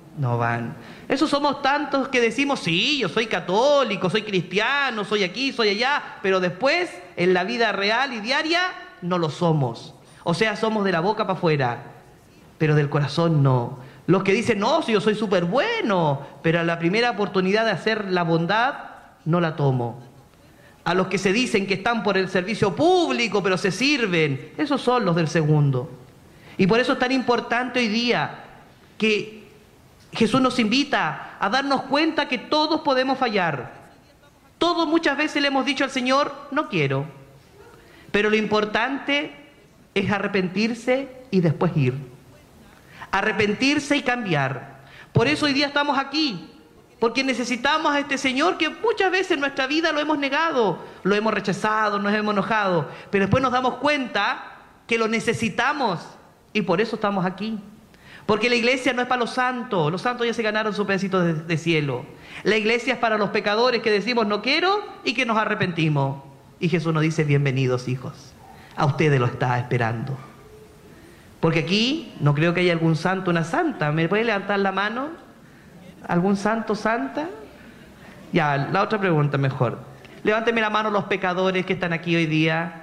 No van. Esos somos tantos que decimos, sí, yo soy católico, soy cristiano, soy aquí, soy allá, pero después, en la vida real y diaria, no lo somos. O sea, somos de la boca para afuera, pero del corazón no. Los que dicen, no, si yo soy súper bueno, pero a la primera oportunidad de hacer la bondad, no la tomo. A los que se dicen que están por el servicio público, pero se sirven, esos son los del segundo. Y por eso es tan importante hoy día que Jesús nos invita a darnos cuenta que todos podemos fallar. Todos muchas veces le hemos dicho al Señor, no quiero. Pero lo importante es arrepentirse y después ir. Arrepentirse y cambiar. Por eso hoy día estamos aquí. Porque necesitamos a este Señor que muchas veces en nuestra vida lo hemos negado, lo hemos rechazado, nos hemos enojado. Pero después nos damos cuenta que lo necesitamos y por eso estamos aquí. Porque la iglesia no es para los santos ya se ganaron su pedacito de cielo. La iglesia es para los pecadores que decimos no quiero y que nos arrepentimos. Y Jesús nos dice bienvenidos hijos, a ustedes lo está esperando. Porque aquí no creo que haya algún santo, una santa. ¿Me puede levantar la mano? ¿Algún santo, santa? Ya, la otra pregunta mejor. Levánteme la mano los pecadores que están aquí hoy día.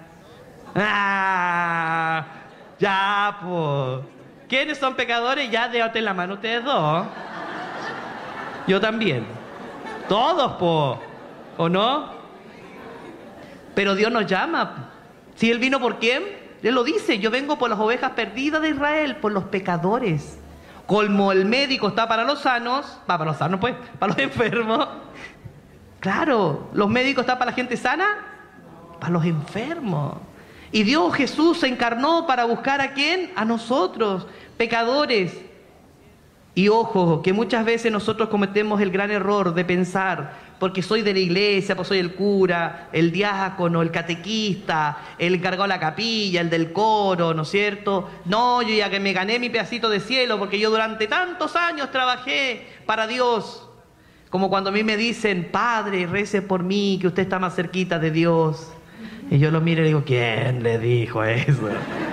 ¡Ah! Ya, pues. ¿Quiénes son pecadores? Ya, levanten la mano ustedes dos. Yo también. Todos, po. ¿O no? Pero Dios nos llama. Si Él vino por quién, Él lo dice. Yo vengo por las ovejas perdidas de Israel, por los pecadores. Como el médico está para los sanos, para los sanos pues, para los enfermos. Claro, los médicos están para la gente sana, para los enfermos. Y Dios Jesús se encarnó para buscar ¿a quién? A nosotros, pecadores. Y ojo, que muchas veces nosotros cometemos el gran error de pensar, porque soy de la iglesia, pues soy el cura, el diácono, el catequista, el encargado de la capilla, el del coro, ¿no es cierto? No, yo ya que me gané mi pedacito de cielo, porque yo durante tantos años trabajé para Dios. Como cuando a mí me dicen, Padre, rece por mí, que usted está más cerquita de Dios. Y yo lo miro y digo, ¿quién le dijo eso?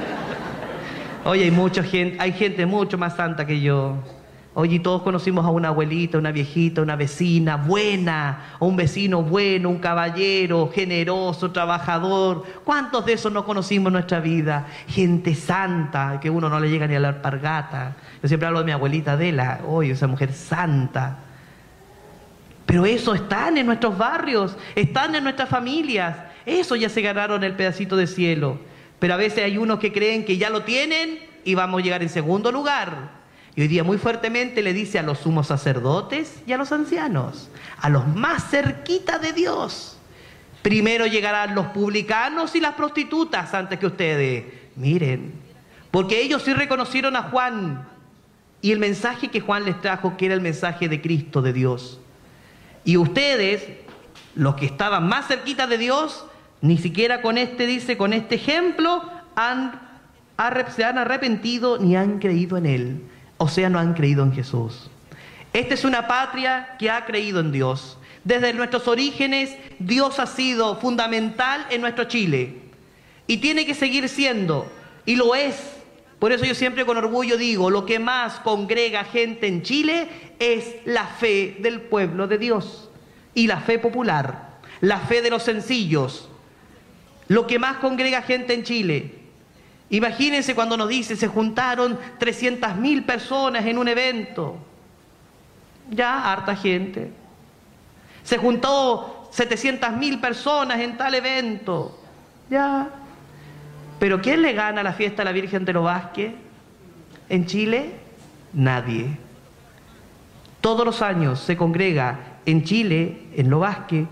Oye, hay gente mucho más santa que yo. Oye, todos conocimos a una abuelita, una viejita, una vecina buena, o un vecino bueno, un caballero, generoso, trabajador. ¿Cuántos de esos no conocimos en nuestra vida? Gente santa, que uno no le llega ni a la alpargata. Yo siempre hablo de mi abuelita Adela, oye, esa mujer santa. Pero eso están en nuestros barrios, están en nuestras familias. Eso ya se ganaron el pedacito de cielo. Pero a veces hay unos que creen que ya lo tienen y vamos a llegar en segundo lugar. Y hoy día muy fuertemente le dice a los sumos sacerdotes y a los ancianos, a los más cerquita de Dios. Primero llegarán los publicanos y las prostitutas antes que ustedes. Miren, porque ellos sí reconocieron a Juan y el mensaje que Juan les trajo, que era el mensaje de Cristo, de Dios. Y ustedes, los que estaban más cerquita de Dios, ni siquiera con con este ejemplo, se han arrepentido ni han creído en Él. O sea, no han creído en Jesús. Esta es una patria que ha creído en Dios. Desde nuestros orígenes, Dios ha sido fundamental en nuestro Chile. Y tiene que seguir siendo. Y lo es. Por eso yo siempre con orgullo digo, lo que más congrega gente en Chile es la fe del pueblo de Dios. Y la fe popular. La fe de los sencillos. Lo que más congrega gente en Chile. Imagínense cuando nos dice, se juntaron 300.000 personas en un evento. Ya, harta gente. Se juntó 700.000 personas en tal evento. Ya. Pero ¿quién le gana la fiesta a la Virgen de los Vázquez en Chile? Nadie. Todos los años se congrega en Chile, en Los Vázquez,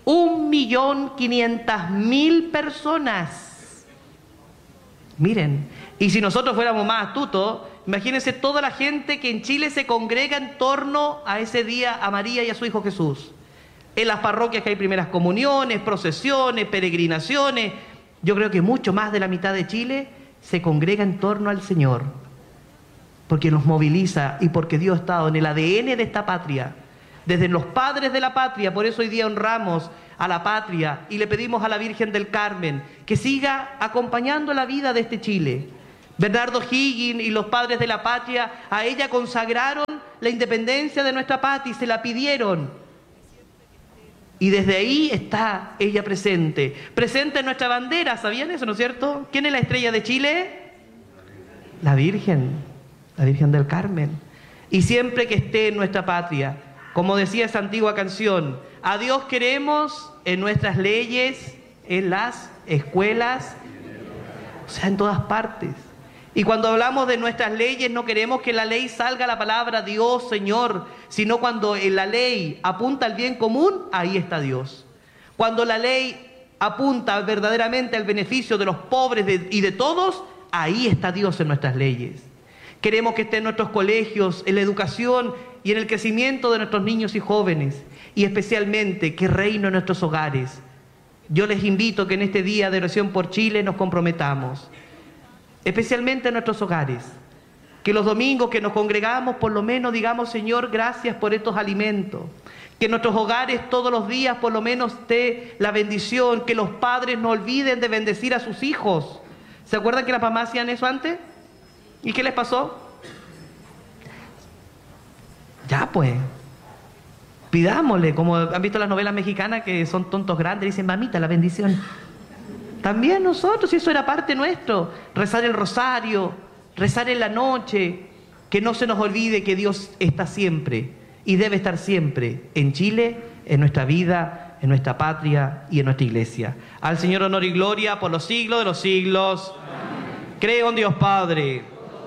1.500.000 personas. Miren, y si nosotros fuéramos más astutos, imagínense toda la gente que en Chile se congrega en torno a ese día a María y a su Hijo Jesús. En las parroquias que hay primeras comuniones, procesiones, peregrinaciones. Yo creo que mucho más de la mitad de Chile se congrega en torno al Señor. Porque nos moviliza y porque Dios ha estado en el ADN de esta patria. Desde los padres de la patria, por eso hoy día honramos a la patria y le pedimos a la Virgen del Carmen que siga acompañando la vida de este Chile. Bernardo Higgins y los padres de la patria a ella consagraron la independencia de nuestra patria y se la pidieron. Y desde ahí está ella presente. Presente en nuestra bandera, ¿sabían eso, no es cierto? ¿Quién es la estrella de Chile? La Virgen del Carmen. Y siempre que esté en nuestra patria, como decía esa antigua canción, a Dios queremos en nuestras leyes, en las escuelas, o sea, en todas partes. Y cuando hablamos de nuestras leyes, no queremos que en la ley salga la palabra Dios, Señor, sino cuando en la ley apunta al bien común, ahí está Dios. Cuando la ley apunta verdaderamente al beneficio de los pobres y de todos, ahí está Dios en nuestras leyes. Queremos que esté en nuestros colegios, en la educación y en el crecimiento de nuestros niños y jóvenes, y especialmente que reine en nuestros hogares. Yo les invito que en este día de oración por Chile nos comprometamos, especialmente en nuestros hogares, que los domingos que nos congregamos por lo menos digamos: Señor, gracias por estos alimentos, que en nuestros hogares todos los días por lo menos esté la bendición, que los padres no olviden de bendecir a sus hijos. ¿Se acuerdan que las mamás hacían eso antes? ¿Y qué les pasó? Ya pues, pidámosle, como han visto las novelas mexicanas que son tontos grandes, dicen: mamita, la bendición. También nosotros, y eso era parte nuestro, rezar el rosario, rezar en la noche, que no se nos olvide que Dios está siempre y debe estar siempre en Chile, en nuestra vida, en nuestra patria y en nuestra iglesia. Al Señor honor y gloria por los siglos de los siglos. Amén. Creo en Dios Padre,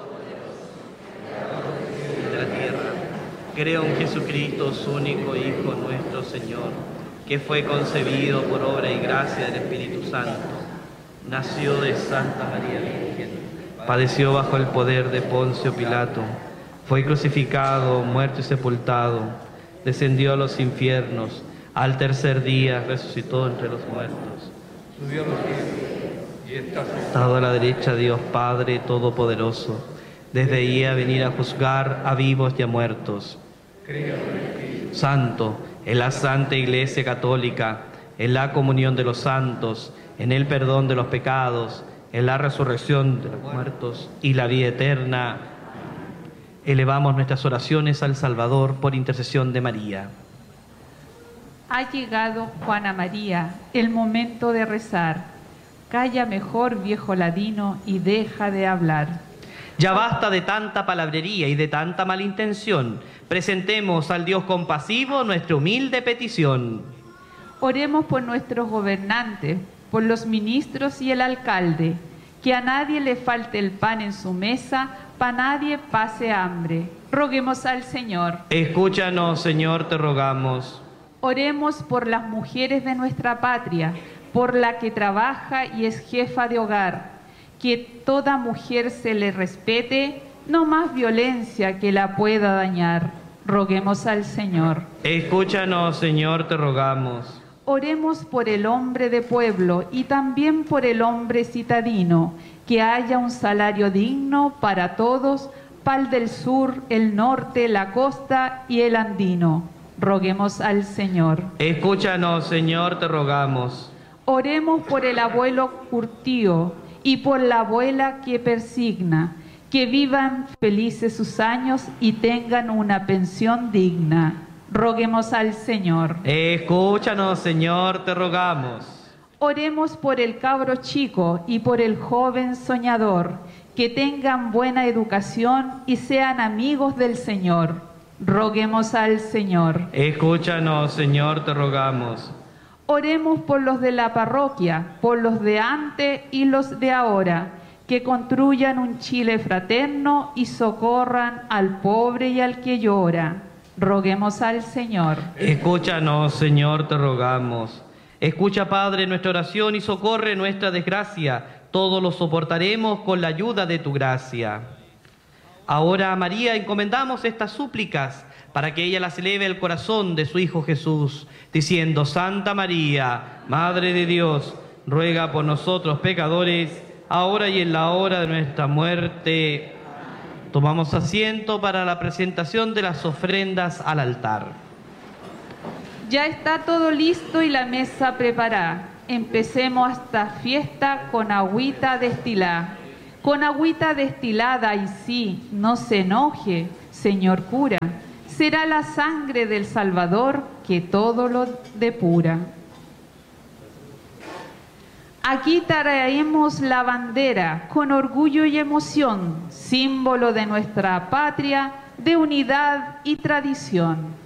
de la tierra. Creo en Jesucristo, su único Hijo, nuestro Señor, que fue concebido por obra y gracia del Espíritu Santo. Nació de Santa María Virgen, padeció bajo el poder de Poncio Pilato, fue crucificado, muerto y sepultado, descendió a los infiernos, al tercer día resucitó entre los muertos, subió a los cielos y está sentado a la derecha de Dios Padre Todopoderoso, desde ahí a venir a juzgar a vivos y a muertos. Creo en el Espíritu Santo, en la Santa Iglesia Católica, en la comunión de los santos, en el perdón de los pecados, en la resurrección de los muertos y la vida eterna. Elevamos nuestras oraciones al Salvador por intercesión de María. Ha llegado, Juana María, el momento de rezar. Calla mejor, viejo ladino, y deja de hablar. Ya basta de tanta palabrería y de tanta malintención. Presentemos al Dios compasivo nuestra humilde petición. Oremos por nuestros gobernantes, por los ministros y el alcalde, que a nadie le falte el pan en su mesa, pa' nadie pase hambre. Roguemos al Señor. Escúchanos, Señor, te rogamos. Oremos por las mujeres de nuestra patria, por la que trabaja y es jefa de hogar, que toda mujer se le respete, no más violencia que la pueda dañar. Roguemos al Señor. Escúchanos, Señor, te rogamos. Oremos por el hombre de pueblo y también por el hombre citadino, que haya un salario digno para todos, pal del sur, el norte, la costa y el andino. Roguemos al Señor. Escúchanos, Señor, te rogamos. Oremos por el abuelo curtío y por la abuela que persigna, que vivan felices sus años y tengan una pensión digna. Roguemos al Señor. Escúchanos, Señor, te rogamos. Oremos por el cabro chico y por el joven soñador, que tengan buena educación y sean amigos del Señor. Roguemos al Señor. Escúchanos, Señor, te rogamos. Oremos por los de la parroquia, por los de antes y los de ahora, que construyan un Chile fraterno y socorran al pobre y al que llora. Roguemos al Señor. Escúchanos, Señor, te rogamos. Escucha, Padre, nuestra oración y socorre nuestra desgracia. Todos lo soportaremos con la ayuda de tu gracia. Ahora, a María, encomendamos estas súplicas para que ella las eleve al corazón de su Hijo Jesús, diciendo: Santa María, Madre de Dios, ruega por nosotros pecadores, ahora y en la hora de nuestra muerte. Tomamos asiento para la presentación de las ofrendas al altar. Ya está todo listo y la mesa preparada. Empecemos esta fiesta con agüita destilada. Con agüita destilada, y sí, no se enoje, señor cura. será la sangre del Salvador que todo lo depura. Aquí traemos la bandera con orgullo y emoción, símbolo de nuestra patria, de unidad y tradición.